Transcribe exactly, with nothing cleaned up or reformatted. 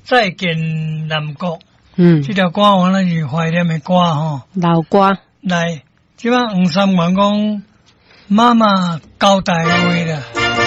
再见南国， 嗯， 这条歌完了是怀念的歌吼。 老歌， 来，即摆黄三元讲妈妈交代话啦。